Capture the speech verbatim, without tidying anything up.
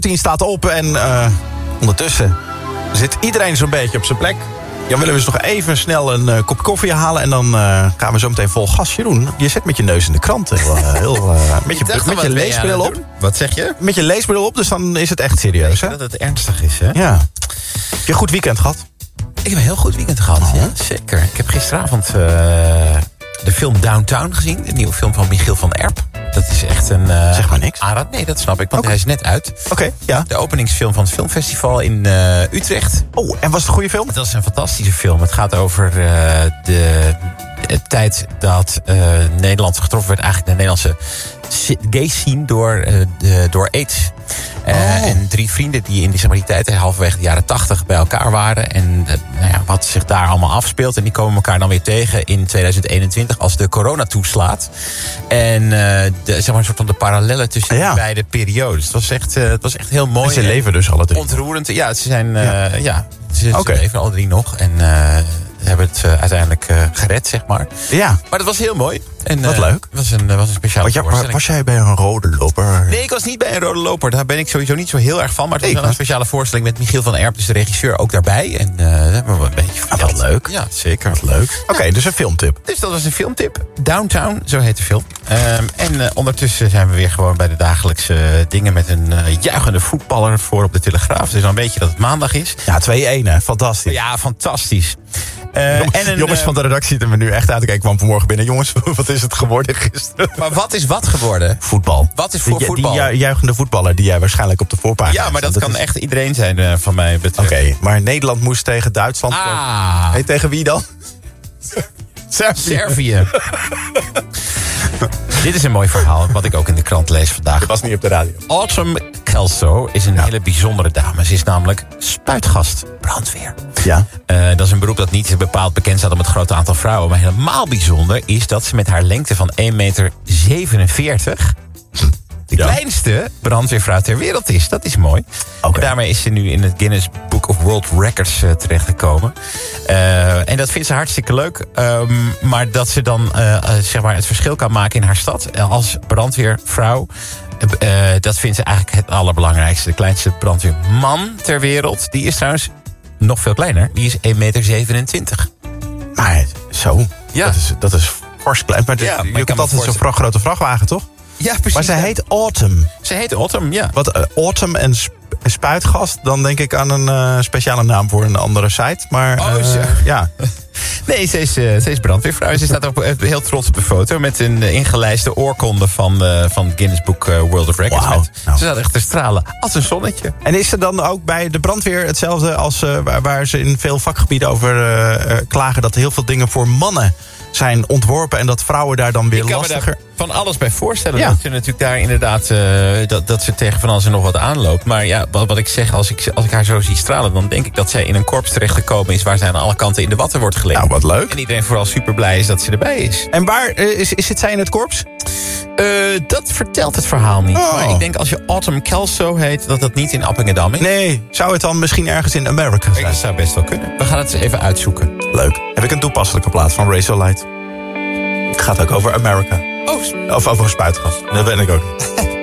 tien staat op en uh, ondertussen zit iedereen zo'n beetje op zijn plek. Jan Willem is nog even snel een uh, kop koffie halen en dan uh, gaan we zo meteen vol gas. Jeroen, je zit met je neus in de krant. Heel, uh, heel, uh, met je, met je leesbril op. Wat zeg je? Met je leesbril op, dus dan is het echt serieus. Hè? Dat het ernstig is, hè? Ja. Heb je een goed weekend gehad? Ik heb een heel goed weekend gehad, oh. ja, zeker. Ik heb gisteravond uh, de film Downtown gezien. De nieuwe film van Michiel van Erp. Dat is echt een... Uh, zeg maar niks. Aanraad. Nee, dat snap ik, want okay. hij is net uit. Oké, okay, ja. De openingsfilm van het filmfestival in uh, Utrecht. Oh, en was het een goede film? Het was een fantastische film. Het gaat over uh, de, de tijd dat uh, Nederland getroffen werd. Eigenlijk de Nederlandse gay scene door, uh, de, door AIDS. Uh, oh. En drie vrienden die in die, zeg maar, die tijd halverwege de jaren tachtig bij elkaar waren. En uh, nou ja, wat zich daar allemaal afspeelt. En die komen elkaar dan weer tegen in tweeduizend eenentwintig als de corona toeslaat. En uh, de, zeg maar, een soort van de parallellen tussen ja. die beide periodes. Het was echt, uh, het was echt heel mooi. En ze leven dus alle drie. Ontroerend. Ja, ze zijn uh, ja. ja, ze, okay. ze leven alle drie nog. En uh, hebben het uh, uiteindelijk uh, gered, zeg maar. Ja. Maar dat was heel mooi. En, wat uh, leuk. Het was een, was een speciale was, voorstelling. Was jij bij een rode loper? Nee, ik was niet bij een rode loper. Daar ben ik sowieso niet zo heel erg van. Maar het was wel een speciale voorstelling met Michiel van Erp, dus de regisseur, ook daarbij. En uh, dat hebben we een beetje verteld. Ah, wat leuk. Ja, zeker. Wat leuk. Oké, okay, dus een filmtip. Dus dat was een filmtip. Downtown, zo heet de film. Um, en uh, ondertussen zijn we weer gewoon bij de dagelijkse dingen met een uh, juichende voetballer voor op de Telegraaf. Dus dan weet je dat het maandag is. Ja, twee-een, hè. Fantastisch. Ja, fantastisch. Uh, jongens, en een, jongens van de redactie zitten me nu echt uit te kijken. Ik kwam vanmorgen binnen. Jongens, wat is het geworden gisteren? Maar wat is wat geworden? Voetbal. Wat is voor die, voetbal? Die ju- juichende voetballer die jij waarschijnlijk op de voorpagina. Ja, maar dat, dat kan is... echt iedereen zijn uh, van mij betreft. Oké, okay, maar Nederland moest tegen Duitsland. Ah. Hey, tegen wie dan? Servië. Servië. Dit is een mooi verhaal, wat ik ook in de krant lees vandaag. Dat was niet op de radio. Autumn Kelso is een ja. hele bijzondere dame. Ze is namelijk spuitgast brandweer. Ja. Uh, dat is een beroep dat niet bepaald bekend staat om het grote aantal vrouwen. Maar helemaal bijzonder is dat ze met haar lengte van één komma zevenenveertig... de ja. kleinste brandweervrouw ter wereld is. Dat is mooi. Okay. En daarmee is ze nu in het Guinness Book of World Records uh, terechtgekomen. Uh, en dat vindt ze hartstikke leuk. Um, maar dat ze dan uh, uh, zeg maar het verschil kan maken in haar stad uh, als brandweervrouw. Uh, dat vindt ze eigenlijk het allerbelangrijkste. De kleinste brandweerman ter wereld. Die is trouwens nog veel kleiner. Die is één komma zevenentwintig. Maar zo, ja. dat is, dat is fors klein. Maar, de, ja, maar je hebt altijd zo'n vra- grote vrachtwagen, toch? Ja, precies. Maar ze heet Autumn. Ze heet Autumn, ja. Wat, uh, Autumn en sp- spuitgast, dan denk ik aan een uh, speciale naam voor een andere site. Maar oh, uh, ja. Nee, ze is, uh, ze is brandweervrouw. Ze staat ook heel trots op de foto met een uh, ingelijste oorkonde van, uh, van het Guinness Book uh, World of Records. Wow. Nou. Ze staat echt te stralen als een zonnetje. En is er dan ook bij de brandweer hetzelfde als uh, waar, waar ze in veel vakgebieden over uh, uh, klagen dat heel veel dingen voor mannen zijn ontworpen en dat vrouwen daar dan weer lastiger... Ik kan me daar van alles bij voorstellen. Ja. Dat ze natuurlijk daar inderdaad uh, dat, dat ze tegen van alles en nog wat aanloopt. Maar ja, wat, wat ik zeg, als ik, als ik haar zo zie stralen, dan denk ik dat zij in een korps terechtgekomen is waar zij aan alle kanten in de watten wordt gelegd. Nou, wat leuk. En iedereen vooral super blij is dat ze erbij is. En waar uh, is, is, zit zij in het korps? Uh, dat vertelt het verhaal niet. Oh. Maar ik denk als je Autumn Kelso heet, dat dat niet in Appingedam is. Nee, zou het dan misschien ergens in Amerika zijn? Dat zou best wel kunnen. We gaan het eens even uitzoeken. Leuk. Heb ik een toepasselijke plaats van Razorlight? Het gaat ook over Amerika. Oh, of over een spuitgas. Dat ben ik ook niet.